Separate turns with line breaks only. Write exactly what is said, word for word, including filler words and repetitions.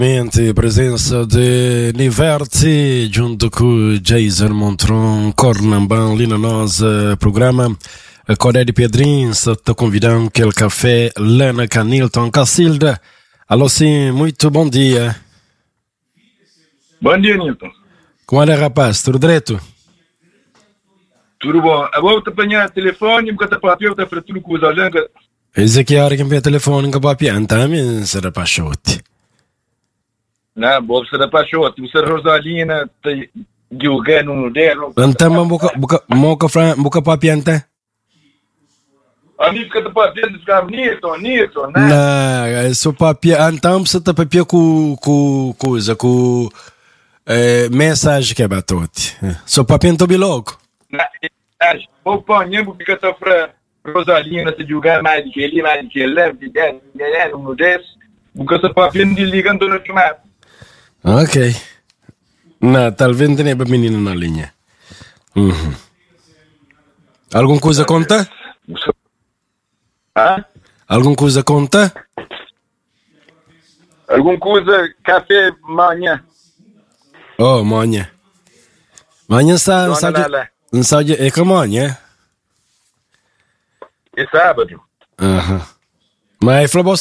Presença de Niverti junto com Jason Montron, Cornamban, ali no nosso programa. A Coreia de Pedrinho está convidando aquele café Lena Canilton Cacilda. Alô, sim, muito bom dia.
Bom dia, Nilton.
Como é, rapaz? Tudo direito?
Tudo bom. Eu vou te apanhar o telefone, porque eu papel está para tudo com os olhos.
Esse aqui é a hora que me telefone que vai piantar, mas será para chote.
Não, vou ser para chote. Você Rosalina, te jogando no dedo.
Então, boca boca boca fran boca para piantar.
Ali fica de papel, fica Nilton, Nilton, né?
Não, só para então você está para com com coisa com é, mensagem que é batote. Só para piantar biloco.
Vou pôr porque fica para Rosalina se jogar mais de que ele, mais de que ele leva, de ganhar no dedo. Porque esse papel de ligando no tomate.
Ok. Não, talvez não tenha menino na linha. Uhum. Alguma coisa conta?
Ah?
Alguma coisa conta?
Alguma coisa, café, manhã.
Oh, manhã. Manhã está... Não sabe... É que amanhã?
É sábado.
Aham. Mas falou